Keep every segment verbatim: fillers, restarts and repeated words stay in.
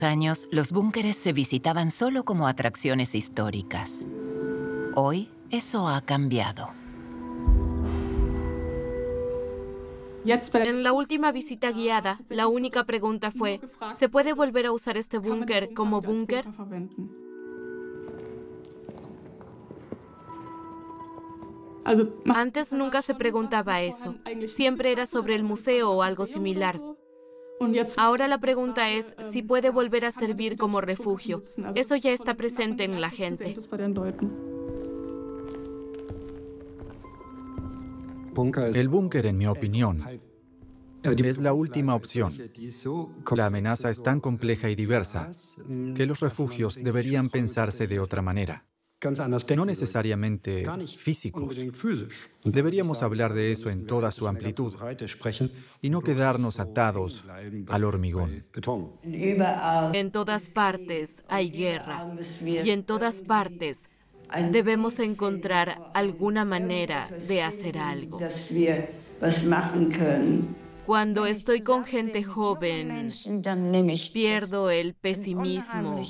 Años, los búnkeres se visitaban solo como atracciones históricas. Hoy, eso ha cambiado. En la última visita guiada, la única pregunta fue, ¿se puede volver a usar este búnker como búnker? Antes nunca se preguntaba eso. Siempre era sobre el museo o algo similar. Ahora la pregunta es si puede volver a servir como refugio. Eso ya está presente en la gente. El búnker, en mi opinión, es la última opción. La amenaza es tan compleja y diversa que los refugios deberían pensarse de otra manera. No necesariamente físicos. Deberíamos hablar de eso en toda su amplitud y no quedarnos atados al hormigón. En todas partes hay guerra y en todas partes debemos encontrar alguna manera de hacer algo. Cuando estoy con gente joven, pierdo el pesimismo.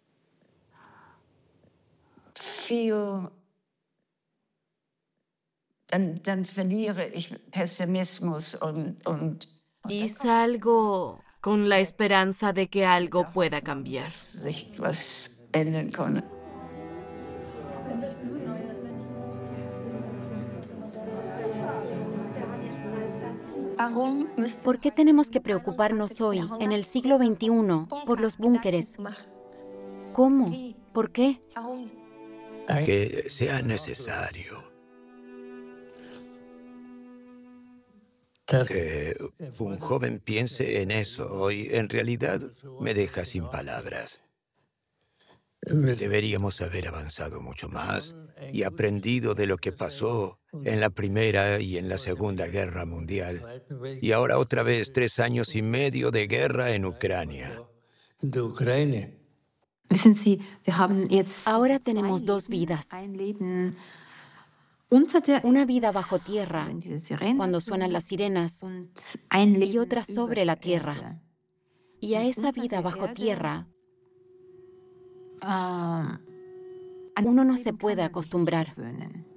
Dann, dann verliere ich Pessimismus und, und, y salgo con la esperanza de que algo pueda cambiar. sich was ändern kann. ¿Por qué tenemos que preocuparnos hoy, en el siglo veintiuno, por los búnkeres? ¿Cómo? ¿Por qué? Que sea necesario. Que un joven piense en eso hoy, en realidad, me deja sin palabras. Deberíamos haber avanzado mucho más y aprendido de lo que pasó en la Primera y en la Segunda Guerra Mundial. Y ahora otra vez tres años y medio de guerra en Ucrania. Ahora tenemos dos vidas. Una vida bajo tierra, cuando suenan las sirenas, y otra sobre la tierra. Y a esa vida bajo tierra, uno no se puede acostumbrar.